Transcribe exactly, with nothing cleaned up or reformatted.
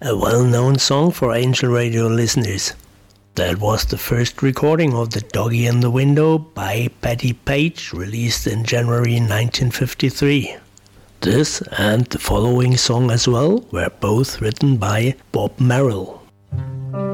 a well-known song for Angel Radio listeners. That was the first recording of The Doggy in the Window by Patti Page, released in January nineteen fifty-three. This and the following song as well were both written by Bob Merrill.